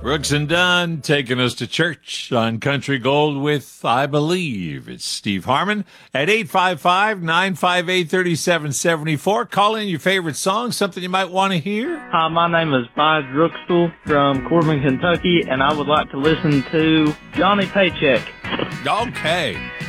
Brooks and Dunn taking us to church on Country Gold with, I believe, it's Steve Harmon at 855-958-3774. Call in your favorite song, something you might want to hear. Hi, my name is Bud Drookstel from Corbin, Kentucky, and I would like to listen to Johnny Paycheck. Okay.